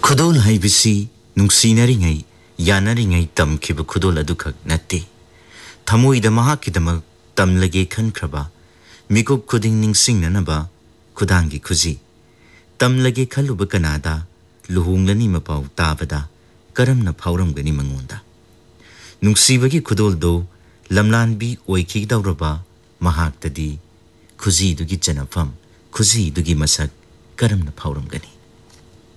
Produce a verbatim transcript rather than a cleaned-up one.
खुदोल हाइबिसी नुंसीनरिङै यानरिङै तमखिब खुदोल अदुखक नत्ते थमोइदा महाकिदमक तमलगे खनख्रबा मिकुप खुदिंग निंसिंगननबा खुदांगी खुजी तमलगे खलुब कनादा लुहुंगलनी मपाव ताबदा करमना फावरमगनी मंगोंदा नुंसीबगी खुदोलदो लमलानबी ओइखिगदौरबा महाक्तदी खुजी दुगी जनफम खुजी दुगी मसक करमना फावरमगनी